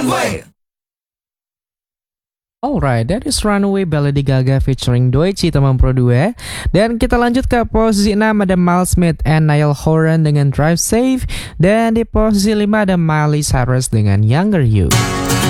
Runway. Alright, that is Runaway by Lady Gaga featuring Doechii teman Pro 2. Dan kita lanjut ke posisi 6 ada Miles Smith and Niall Horan dengan Drive Safe. Dan di posisi 5 ada Miley Cyrus dengan Younger You.